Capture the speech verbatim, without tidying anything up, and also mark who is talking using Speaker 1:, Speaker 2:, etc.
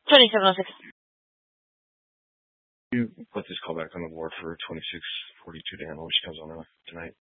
Speaker 1: twenty-seven oh six.
Speaker 2: You put this call back on the board for twenty-six forty-two to handle, which comes on tonight.